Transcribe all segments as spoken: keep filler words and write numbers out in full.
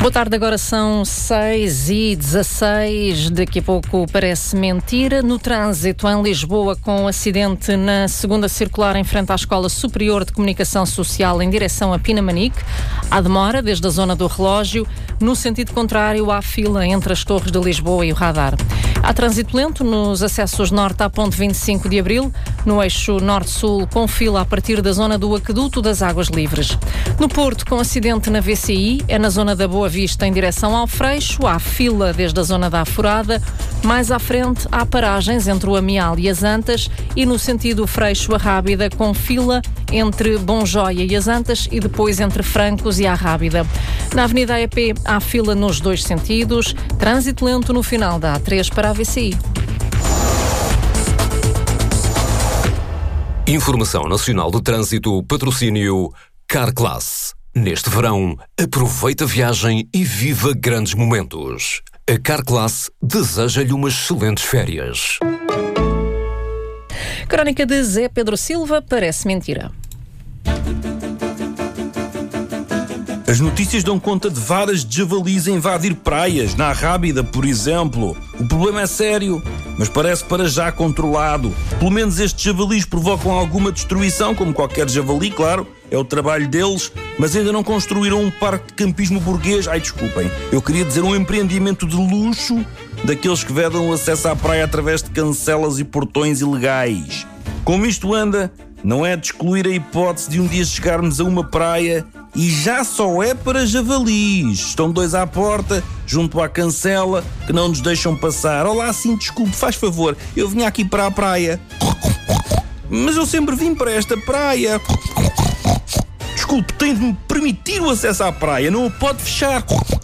Boa tarde, agora são seis e dezasseis. Daqui a pouco parece mentira. No trânsito em Lisboa, com acidente na segunda circular em frente à Escola Superior de Comunicação Social em direção a Pinamanique. Há demora desde a zona do relógio. No sentido contrário, há fila entre as Torres de Lisboa e o Radar. Há trânsito lento nos acessos norte à ponte vinte e cinco de abril, no eixo norte-sul, com fila a partir da zona do Aqueduto das Águas Livres. No Porto, com acidente na V C I, é na zona da Boa Vista em direção ao Freixo, há fila desde a zona da Afurada. Mais à frente, há paragens entre o Amial e as Antas e no sentido Freixo a Rábida, com fila entre Bom Joia e as Antas e depois entre Francos e a Rábida. Na Avenida A E P, há fila nos dois sentidos, trânsito lento no final da A três para a V C I. Informação Nacional do Trânsito, patrocínio Carclass. Neste verão, aproveita a viagem e viva grandes momentos. A Carclass deseja-lhe umas excelentes férias. Crónica de Zé Pedro Silva, parece mentira. As notícias dão conta de varas de javalis a invadir praias, na Rábida, por exemplo. O problema é sério, mas parece para já controlado. Pelo menos estes javalis provocam alguma destruição, como qualquer javali, claro, é o trabalho deles, mas ainda não construíram um parque de campismo burguês. Ai, desculpem, eu queria dizer um empreendimento de luxo, daqueles que vedam o acesso à praia através de cancelas e portões ilegais. Como isto anda, não é de excluir a hipótese de um dia chegarmos a uma praia e já só é para javalis. Estão dois à porta, junto à cancela, que não nos deixam passar. Olá, sim, desculpe, faz favor, eu vim aqui para a praia. Mas eu sempre vim para esta praia. Desculpe, tem de me permitir o acesso à praia, não o pode fechar.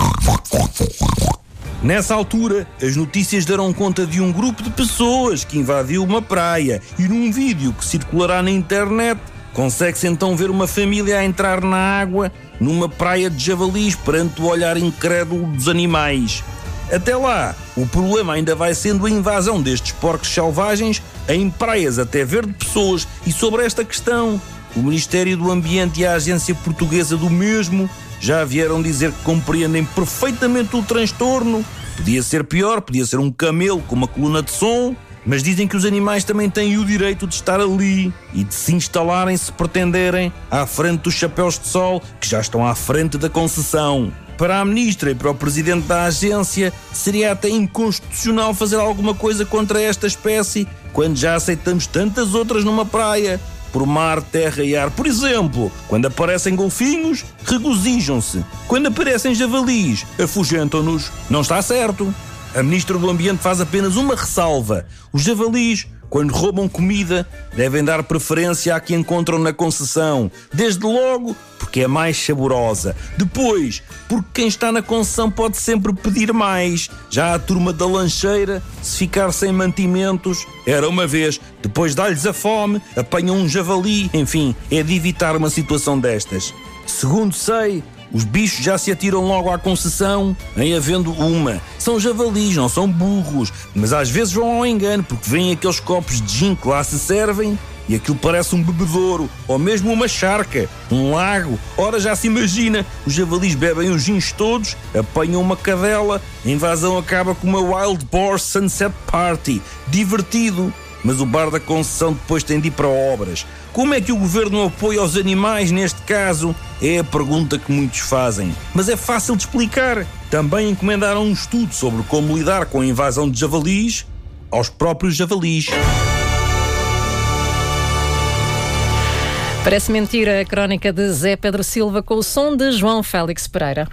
Nessa altura, as notícias darão conta de um grupo de pessoas que invadiu uma praia e num vídeo que circulará na internet, consegue-se então ver uma família a entrar na água numa praia de javalis perante o olhar incrédulo dos animais. Até lá, o problema ainda vai sendo a invasão destes porcos selvagens em praias até ver de pessoas. E sobre esta questão, o Ministério do Ambiente e a Agência Portuguesa do mesmo já vieram dizer que compreendem perfeitamente o transtorno. Podia ser pior, podia ser um camelo com uma coluna de som, mas dizem que os animais também têm o direito de estar ali e de se instalarem se pretenderem à frente dos chapéus de sol que já estão à frente da concessão. Para a ministra e para o presidente da agência, seria até inconstitucional fazer alguma coisa contra esta espécie quando já aceitamos tantas outras numa praia, por mar, terra e ar. Por exemplo, quando aparecem golfinhos, regozijam-se. Quando aparecem javalis, afugentam-nos. Não está certo. A ministra do Ambiente faz apenas uma ressalva. Os javalis, quando roubam comida, devem dar preferência à que encontram na concessão. Desde logo, porque é mais saborosa. Depois, porque quem está na concessão pode sempre pedir mais. Já a turma da lancheira, se ficar sem mantimentos, era uma vez, depois dá-lhes a fome, apanham um javali. Enfim, é de evitar uma situação destas. Segundo sei, os bichos já se atiram logo à concessão, em havendo uma. São javalis, não são burros, mas às vezes vão ao engano, porque vêm aqueles copos de gin que lá se servem e aquilo parece um bebedouro, ou mesmo uma charca, um lago. Ora, já se imagina, os javalis bebem os gins todos, apanham uma cadela, a invasão acaba com uma Wild Boar Sunset Party. Divertido, mas o bar da concessão depois tem de ir para obras. Como é que o governo apoia os animais neste caso? É a pergunta que muitos fazem. Mas é fácil de explicar. Também encomendaram um estudo sobre como lidar com a invasão de javalis aos próprios javalis. Parece mentira a crónica de Zé Pedro Silva com o som de João Félix Pereira.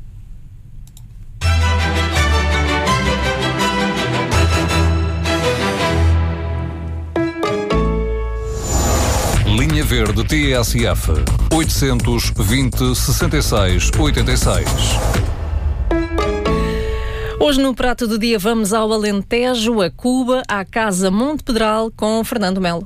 Linha Verde T S F oitocentos e vinte, sessenta e seis, oitenta e seis. Hoje no Prato do Dia vamos ao Alentejo, a Cuba, à Casa Monte Pedral com Fernando Melo.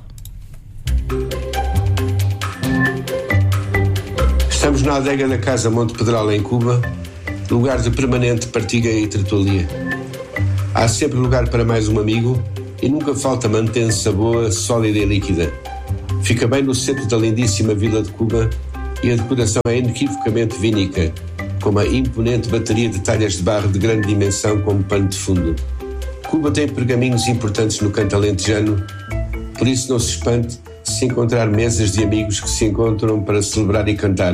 Estamos na adega da Casa Monte Pedral em Cuba, lugar de permanente partilha e tertulia. Há sempre lugar para mais um amigo e nunca falta mantença boa, sólida e líquida. Fica bem no centro da lindíssima vila de Cuba e a decoração é inequivocamente vínica. com uma imponente bateria de talhas de barro de grande dimensão como pano de fundo. Cuba tem pergaminhos importantes no canto alentejano, por isso não se espante se encontrar mesas de amigos que se encontram para celebrar e cantar.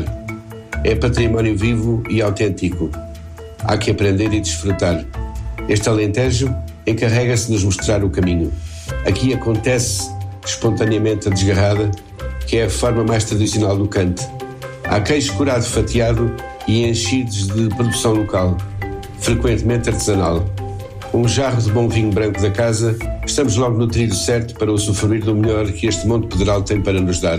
É património vivo e autêntico. Há que aprender e desfrutar. Este Alentejo encarrega-se de nos mostrar o caminho. Aqui acontece espontaneamente a desgarrada, que é a forma mais tradicional do cante. Há queijo curado fatiado e enchidos de produção local, frequentemente artesanal. Com um jarro de bom vinho branco da casa, estamos logo no trilho certo para usufruir do melhor que este Monte Pedral tem para nos dar.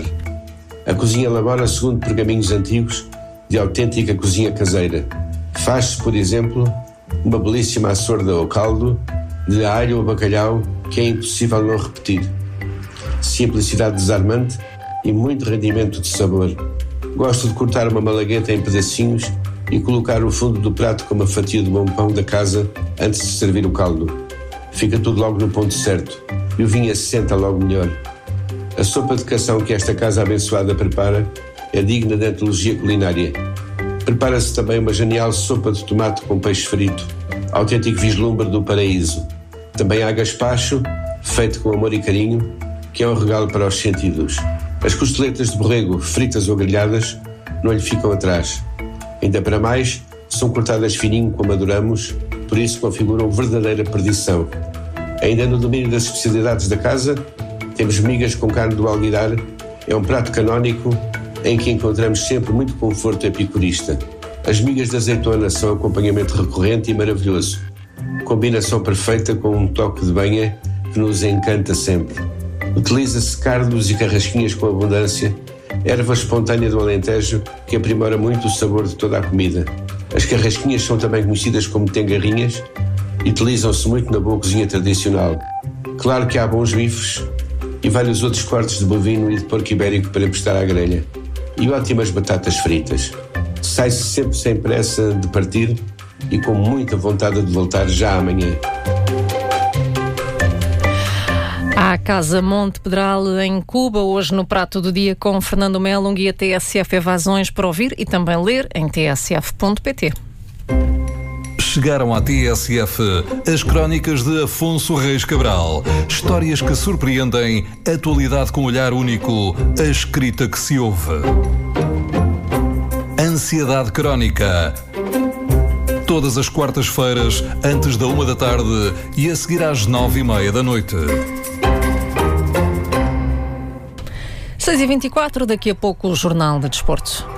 A cozinha elabora segundo pergaminhos antigos de autêntica cozinha caseira. Faz-se, por exemplo, uma belíssima açorda ao caldo, de alho ou bacalhau, que é impossível não repetir. Simplicidade desarmante e muito rendimento de sabor. Gosto de cortar uma malagueta em pedacinhos e colocar o fundo do prato com uma fatia de bom pão da casa antes de servir o caldo. Fica tudo logo no ponto certo e o vinho assenta logo melhor. A sopa de cação que esta casa abençoada prepara é digna de antologia culinária. Prepara-se também uma genial sopa de tomate com peixe frito, autêntico vislumbre do paraíso. Também há gaspacho, feito com amor e carinho, que é um regalo para os sentidos. As costeletas de borrego, fritas ou grelhadas, não lhe ficam atrás. Ainda para mais, são cortadas fininho como adoramos, por isso configuram verdadeira perdição. Ainda no domínio das especialidades da casa, temos migas com carne do alguidar. É um prato canónico em que encontramos sempre muito conforto epicurista. As migas de azeitona são acompanhamento recorrente e maravilhoso. Combinação perfeita com um toque de banha que nos encanta sempre. Utiliza-se cardos e carrasquinhas com abundância, erva espontânea do Alentejo que aprimora muito o sabor de toda a comida. As carrasquinhas são também conhecidas como tengarrinhas e utilizam-se muito na boa cozinha tradicional. Claro que há bons bifes e vários outros cortes de bovino e de porco ibérico para prestar à grelha. E ótimas batatas fritas. Sai-se sempre sem pressa de partir e com muita vontade de voltar já amanhã. À Casa Monte Pedral em Cuba, hoje no Prato do Dia com Fernando Melo, um guia T S F Evasões para ouvir e também ler em t s f ponto p t. Chegaram à T S F as crónicas de Afonso Reis Cabral. Histórias que surpreendem, atualidade com olhar único, a escrita que se ouve. Ansiedade Crónica. Todas as quartas-feiras, antes da uma da tarde e a seguir às nove e meia da noite. seis e vinte e quatro, daqui a pouco o Jornal de Desporto.